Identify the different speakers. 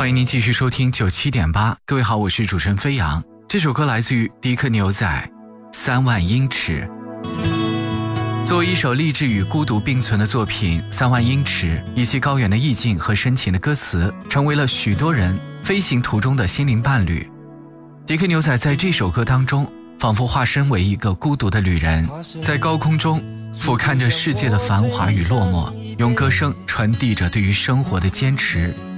Speaker 1: 欢迎您继续收听97.8，各位好，我是主持人飞扬。这首歌来自于迪克牛仔，3万英尺。作为一首励志与孤独并存的作品，3万英尺以其高远的意境和深情的歌词，成为了许多人飞行途中的心灵伴侣。迪克牛仔在这首歌当中，仿佛化身为一个孤独的旅人，在高空中俯瞰着世界的繁华与落寞，用歌声传递着对于生活的坚持